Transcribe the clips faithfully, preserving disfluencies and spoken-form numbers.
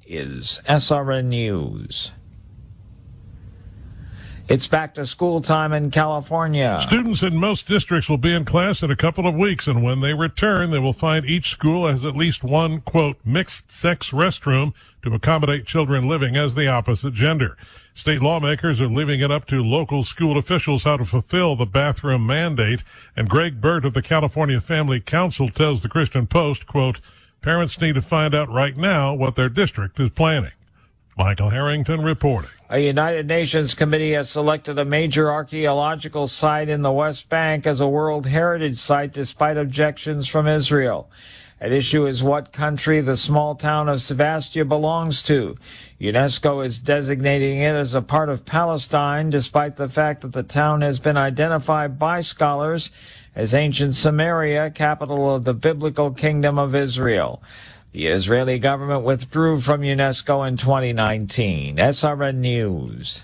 is S R N News. It's back to school time in California. Students in most districts will be in class in a couple of weeks, and when they return, they will find each school has at least one, quote, mixed-sex restroom to accommodate children living as the opposite gender. State lawmakers are leaving it up to local school officials how to fulfill the bathroom mandate, and Greg Burt of the California Family Council tells the Christian Post, quote, parents need to find out right now what their district is planning. Michael Harrington reporting. A United Nations committee has selected a major archaeological site in the West Bank as a World Heritage Site despite objections from Israel. At issue is what country the small town of Sebastia belongs to. UNESCO is designating it as a part of Palestine despite the fact that the town has been identified by scholars as ancient Samaria, capital of the biblical kingdom of Israel. The Israeli government withdrew from UNESCO in twenty nineteen. S R N News.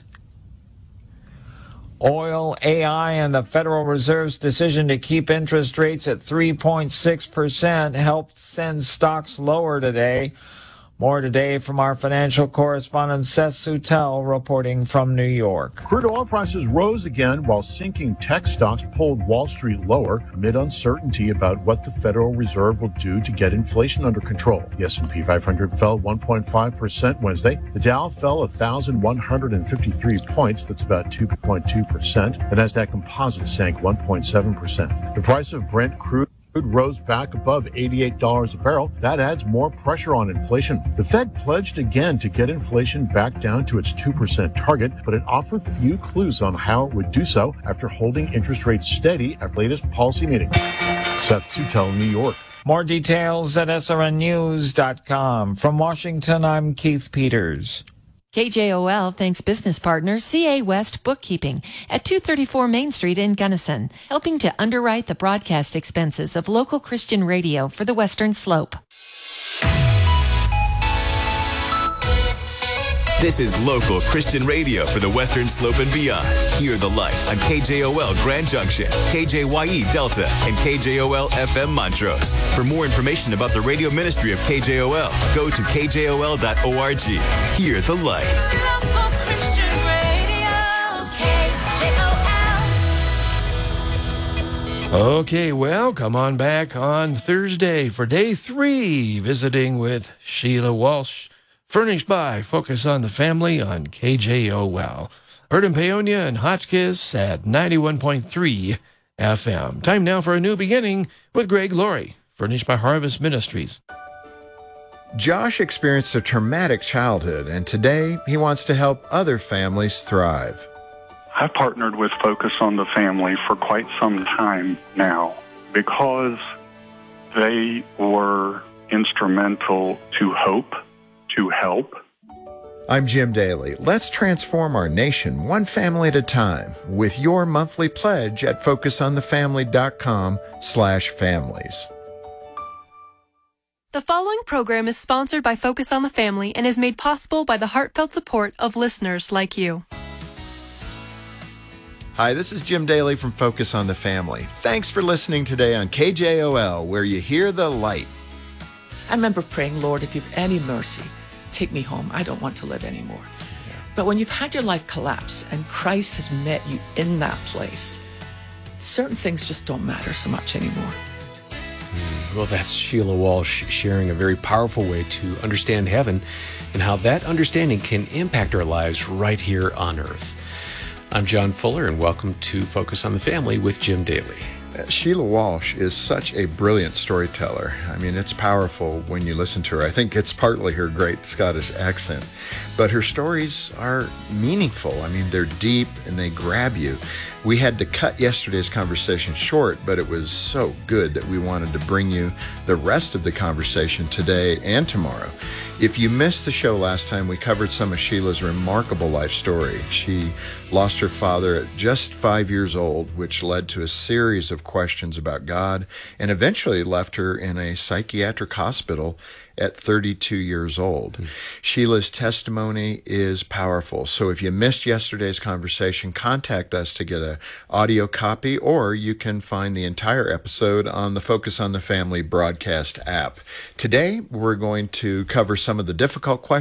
Oil, A I, and the Federal Reserve's decision to keep interest rates at three point six percent helped send stocks lower today. More today from our financial correspondent Seth Sutel reporting from New York. Crude oil prices rose again while sinking tech stocks pulled Wall Street lower amid uncertainty about what the Federal Reserve will do to get inflation under control. The S and P five hundred fell one point five percent Wednesday. The Dow fell one thousand one hundred fifty-three points. That's about two point two percent. The Nasdaq Composite sank one point seven percent. The price of Brent crude rose back above eighty-eight dollars a barrel. That adds more pressure on inflation. The Fed pledged again to get inflation back down to its two percent target, but it offered few clues on how it would do so after holding interest rates steady at latest policy meeting. Seth Sutel, New York. More details at S R N news dot com. From Washington, I'm Keith Peters. K J O L thanks business partner C A West Bookkeeping at two thirty-four Main Street in Gunnison, helping to underwrite the broadcast expenses of local Christian radio for the Western Slope. This is local Christian radio for the Western Slope and beyond. Hear the light on K J O L Grand Junction, K J Y E Delta, and K J O L F M Montrose. For more information about the radio ministry of K J O L, go to K J O L dot org. Hear the light. Local Christian radio, K J O L. Okay, well, come on back on Thursday for day three, visiting with Sheila Walsh. Furnished by Focus on the Family on K J O L. Heard in Paonia and Hotchkiss at ninety-one point three F M. Time now for a new beginning with Greg Laurie. Furnished by Harvest Ministries. Josh experienced a traumatic childhood, and today he wants to help other families thrive. I've partnered with Focus on the Family for quite some time now because they were instrumental to hope, to help. I'm Jim Daly. Let's transform our nation one family at a time with your monthly pledge at focus on the family dot com slash families. The following program is sponsored by Focus on the Family and is made possible by the heartfelt support of listeners like you. Hi, this is Jim Daly from Focus on the Family. Thanks for listening today on K J O L, where you hear the light. I remember praying, Lord, if you've any mercy, take me home. I don't want to live anymore. Yeah. But when you've had your life collapse and Christ has met you in that place, certain things just don't matter so much anymore. Mm, well, that's Sheila Walsh sharing a very powerful way to understand heaven and how that understanding can impact our lives right here on earth. I'm John Fuller, and welcome to Focus on the Family with Jim Daly. Sheila Walsh is such a brilliant storyteller. I mean, it's powerful when you listen to her. I think it's partly her great Scottish accent, but her stories are meaningful. I mean, they're deep and they grab you. We had to cut yesterday's conversation short, but it was so good that we wanted to bring you the rest of the conversation today and tomorrow. If you missed the show last time, we covered some of Sheila's remarkable life story. She lost her father at just five years old, which led to a series of questions about God, and eventually left her in a psychiatric hospital at thirty-two years old. Mm. Sheila's testimony is powerful. So if you missed yesterday's conversation, contact us to get an audio copy, or you can find the entire episode on the Focus on the Family broadcast app. Today, we're going to cover some of the difficult questions